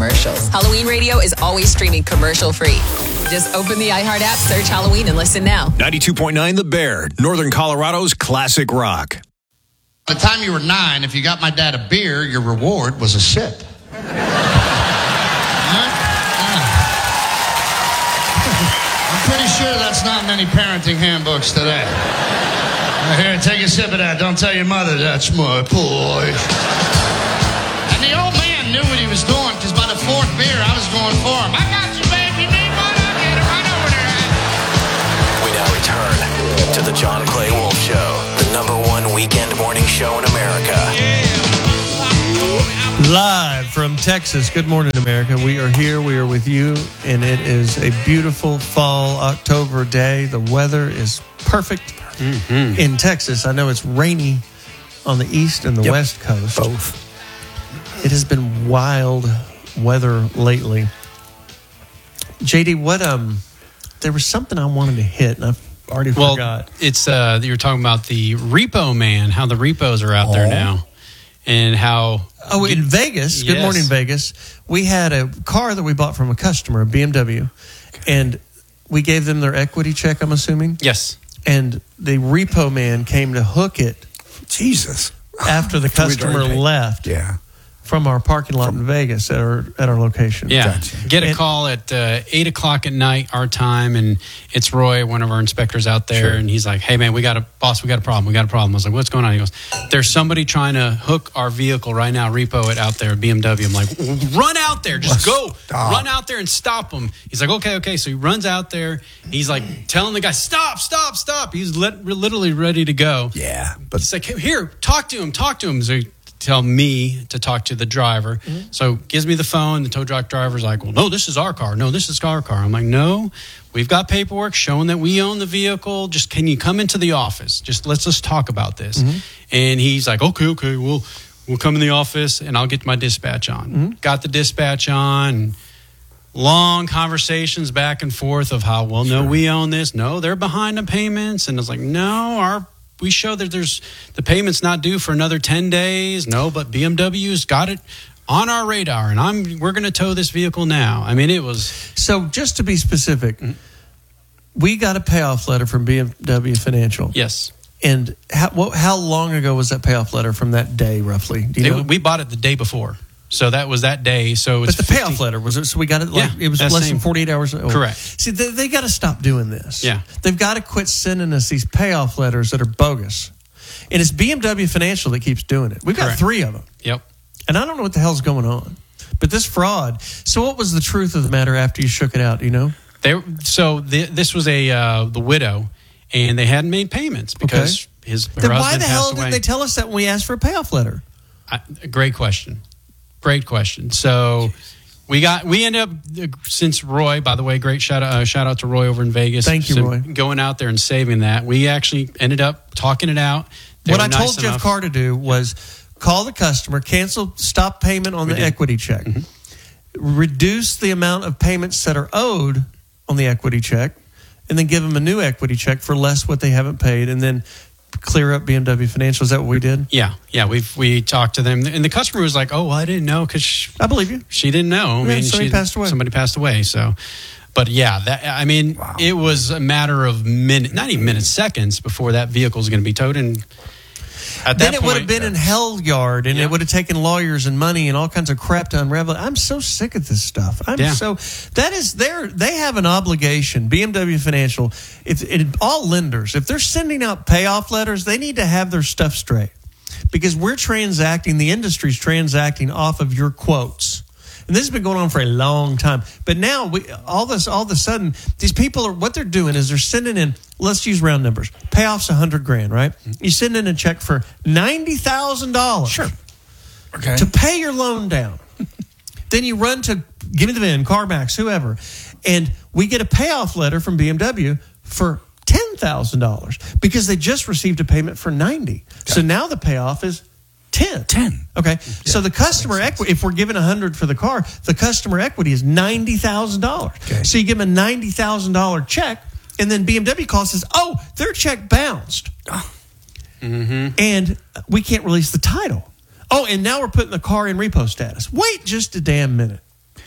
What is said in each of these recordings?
commercials. Halloween Radio is always streaming commercial-free. Just open the iHeart app, search Halloween, and listen now. 92.9 The Bear, Northern Colorado's classic rock. By the time you were 9, if you got my dad a beer, your reward was a sip. I'm pretty sure that's not many parenting handbooks today. Here, take a sip of that. Don't tell your mother that's my boy. And the old man knew what he was doing, because by the 4th beer, I was going for him. I got you, babe. You need one? I'll get it right over there. We now return to the John Clay Wolf Show, the #1 weekend morning show in America. Live from Texas. Good morning, America. We are here. We are with you, and it is a beautiful fall October day. The weather is perfect in Texas. I know it's rainy on the east and the west coast. Both. It has been wild weather lately. JD, what there was something I wanted to hit, and I've already forgot. It's you were talking about the repo man, how the repos are out there now. And how... Oh, in Vegas, good morning, Vegas, we had a car that we bought from a customer, a BMW, and we gave them their equity check, I'm assuming? Yes. And the repo man came to hook it. Jesus. After the customer left. Yeah. From our parking lot in Vegas at our location. Yeah. Gotcha. Get a call at 8 o'clock at night, our time, and it's Roy, one of our inspectors out there, and he's like, hey, man, we got a problem. I was like, what's going on? He goes, there's somebody trying to hook our vehicle right now, repo it out there at BMW. I'm like, run out there. Just go. Run out there and stop him. He's like, okay. So he runs out there. He's like telling the guy, stop. He's literally ready to go. Yeah. But he's like, hey, here, talk to him. So he tell me to talk to the driver. So gives me the phone. The tow truck driver's like, well, no, this is our car. I'm like, no, we've got paperwork showing that we own the vehicle. Just, can you come into the office? Just let's talk about this. And he's like, okay, we'll come in the office and I'll get my dispatch on. Got the dispatch on. Long conversations back and forth of how, well, no, we own this. No, they're behind the payments. And it's like, no, we show that the payment's not due for another 10 days. No, but BMW's got it on our radar, and we're going to tow this vehicle now. I mean, it was... So just to be specific, we got a payoff letter from BMW Financial. Yes. And how long ago was that payoff letter from that day, roughly? Do you know? We bought it the day before. So that was that day. So it's but the payoff letter was it? So we got it. It was less than 48 hours. Correct. See, they got to stop doing this. Yeah, they've got to quit sending us these payoff letters that are bogus. And it's BMW Financial that keeps doing it. We've got 3 of them. Yep. And I don't know what the hell's going on. But this fraud. So what was the truth of the matter after you shook it out? Do you know? This was the widow, and they hadn't made payments because her husband passed away. Then why the hell did they tell us that when we asked for a payoff letter? Great question. So we ended up, since Roy, by the way, great shout out to Roy over in Vegas. Thank you, Roy. Going out there and saving that. We actually ended up talking it out. What I told Jeff Carr to do was call the customer, stop payment on the equity check, reduce the amount of payments that are owed on the equity check, and then give them a new equity check for less what they haven't paid, and then clear up BMW Financial. Is that what we did? Yeah. We talked to them, and the customer was like, "Oh, well, I didn't know," because I believe you. She didn't know. Somebody passed away. So, but yeah, It was a matter of not even minutes, seconds before that vehicle was going to be towed, and then it would have been in hell yard, and it would have taken lawyers and money and all kinds of crap to unravel it. I'm so sick of this stuff. They have an obligation, BMW Financial, all lenders, if they're sending out payoff letters, they need to have their stuff straight, because the industry's transacting off of your quotes. And this has been going on for a long time. But now, all of a sudden, these people what they're doing is they're sending in, let's use round numbers, payoff's $100,000, right? You send in a check for $90,000. Sure. Okay. To pay your loan down. Then you run to Give Me the VIN, CarMax, whoever. And we get a payoff letter from BMW for $10,000 because they just received a payment for $90,000. Okay. So now the payoff is 10. Okay. Yeah, so the customer equity, if we're giving $100 for the car, the customer equity is $90,000. Okay. So you give them a $90,000 check, and then BMW calls and says, their check bounced. And we can't release the title. And now we're putting the car in repo status. Wait just a damn minute.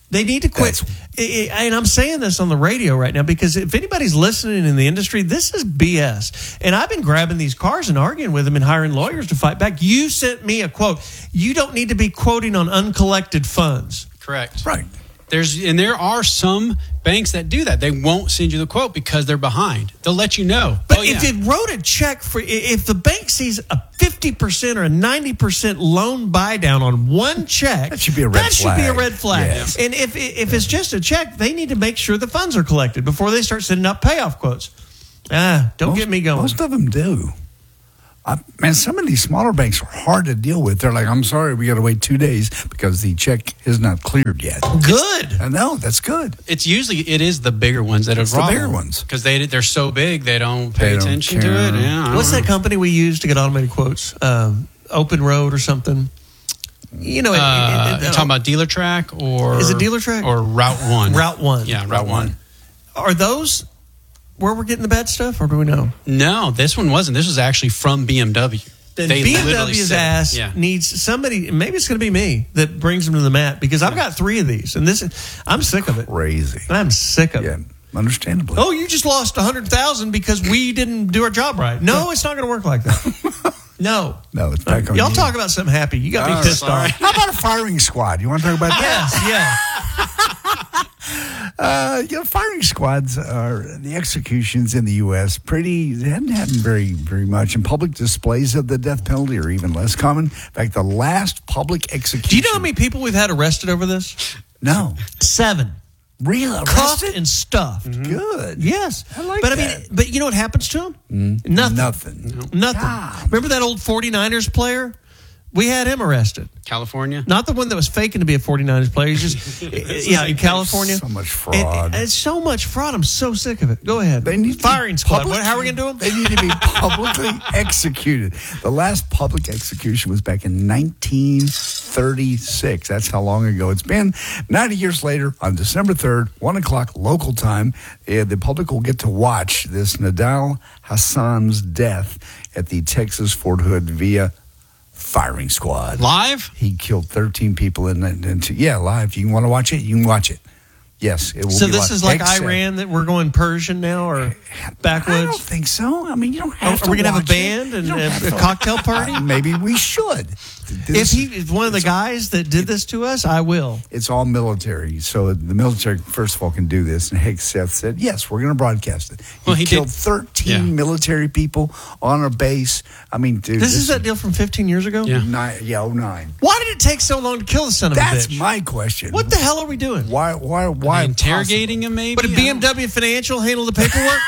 They need to quit. And I'm saying this on the radio right now because if anybody's listening in the industry, this is BS. And I've been grabbing these cars and arguing with them and hiring lawyers to fight back. You sent me a quote. You don't need to be quoting on uncollected funds. Correct. Right. There are some banks that do that. They won't send you the quote because they're behind. They'll let you know. But if it wrote a check for, if the bank sees a 50% or a 90% loan buy down on one check, that should be a red flag. That should be a red flag. Yes. And if it's just a check, they need to make sure the funds are collected before they start sending out payoff quotes. Don't get me going. Most of them do. Man, some of these smaller banks are hard to deal with. They're like, I'm sorry, we got to wait 2 days because the check is not cleared yet. Good. I know, that's good. It is the bigger ones that are the bigger ones. Because they're so big, they don't pay attention to it. Yeah, what's that company we use to get automated quotes? Open Road or something? You know, you're talking about Dealer Track or... Is it Dealer Track? Or Route 1. Route 1. Yeah, Route 1. Are those where we're getting the bad stuff, or do we know? No, this one wasn't. This was actually from BMW. Then BMW's ass needs somebody, maybe it's going to be me, that brings them to the mat, because I've got 3 of these, and I'm sick of it. Crazy. I'm sick of it. Understandably. Oh, you just lost $100,000 because we didn't do our job right. No, it's not going to work like that. No, it's back on y'all talk about something happy. You got me pissed off. How about a firing squad? You want to talk about that? Yes. Firing squads are the executions in the U.S. They hadn't happened very, very much. And public displays of the death penalty are even less common. In fact, the last public execution. Do you know how many people we've had arrested over this? No. 7. Real cuffed and stuffed. Mm-hmm. Good. Yes. I like that. I mean, but you know what happens to him? Nothing. God. Remember that old 49ers player? We had him arrested. California? Not the one that was faking to be a 49ers player. He's just, in California. So much fraud. And it's so much fraud. I'm so sick of it. Go ahead. They need firing squad. How are we going to do them? They need to be publicly executed. The last public execution was back in 1936. That's how long ago it's been. 90 years later, on December 3rd, 1 o'clock local time, the public will get to watch this Nadal Hassan's death at the Texas Fort Hood via firing squad. Live? He killed 13 people live. You want to watch it? You can watch it. Yes, it will. So this is like Iran, that we're going Persian now, or backwoods? I don't think so. I mean, you don't have to. Are we going to have a band and a cocktail party? Maybe we should. If he is one of the guys that did this to us, I will. It's all military. So the military, first of all, can do this. And Hegseth said, yes, we're going to broadcast it. He killed 13 military people on a base. I mean, dude. This is that deal from 15 years ago? Yeah. 09. Why did it take so long to kill the son of a bitch? That's my question. What the hell are we doing? Why interrogating him, maybe? But did BMW Financial handle the paperwork?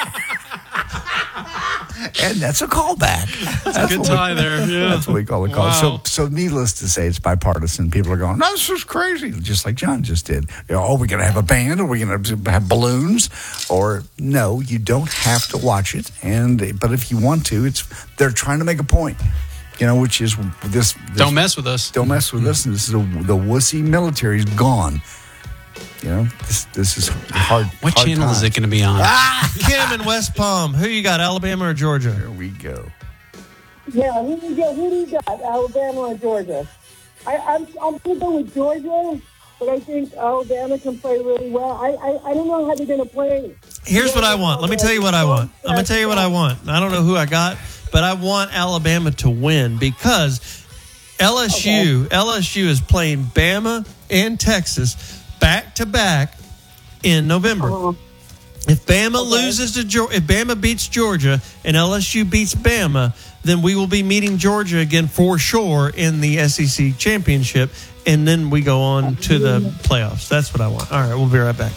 And that's a callback. That's a good tie there. Yeah. That's what we call a call. Wow. So needless to say, it's bipartisan. People are going, no, this is crazy, just like John just did. Are we going to have a band? Are we going to have balloons? Or no, you don't have to watch it. But if you want to, they're trying to make a point. Which is this. Don't mess with us. Don't mess with us. And this is the wussy military's gone. This is hard. What channel is it going to be on? Kim in West Palm. Who you got, Alabama or Georgia? There we go. Yeah, who do you got, Alabama or Georgia? I'm going to go with Georgia, but I think Alabama can play really well. I don't know how they're going to play. Here's what I want. Let me tell you what I want. I'm going to tell you what I want. I don't know who I got, but I want Alabama to win because LSU is playing Bama and Texas back-to-back in November. If Bama loses to if Bama beats Georgia and LSU beats Bama, then we will be meeting Georgia again for sure in the SEC championship, and then we go on to the playoffs. That's what I want. All right, we'll be right back.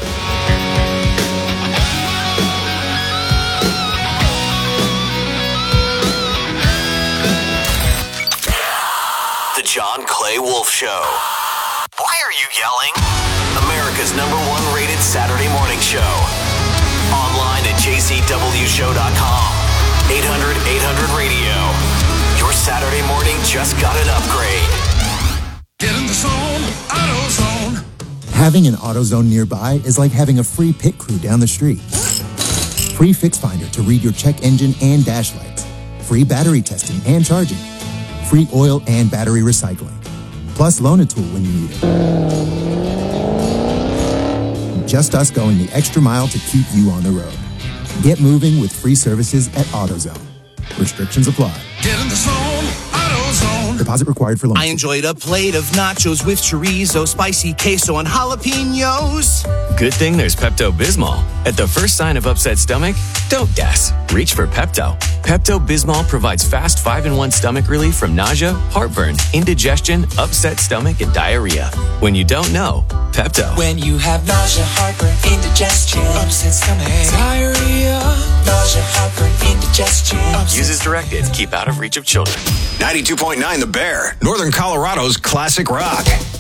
The John Clay Wolf Show. Why are you yelling? America's #1 rated Saturday morning show. Online at jcwshow.com. 800-800-radio. Your Saturday morning just got an upgrade. Get in the zone, AutoZone. Having an AutoZone nearby is like having a free pit crew down the street. Free Fix Finder to read your check engine and dash lights. Free battery testing and charging. Free oil and battery recycling. Plus Loan-A-Tool when you need it. just us going the extra mile to keep you on the road. Get moving with free services at AutoZone. Restrictions apply. Get in the zone, AutoZone. Deposit required for loan. I enjoyed a plate of nachos with chorizo, spicy queso, and jalapenos. Good thing there's Pepto-Bismol. At the first sign of upset stomach, don't guess. Reach for Pepto. Pepto-Bismol provides fast 5-in-1 stomach relief from nausea, heartburn, indigestion, upset stomach, and diarrhea. When you don't know, Pepto. When you have nausea, heartburn, indigestion, upset stomach, diarrhea, nausea, heartburn, indigestion. Use as directed. Keep out of reach of children. 92.9 The Bear, Northern Colorado's classic rock.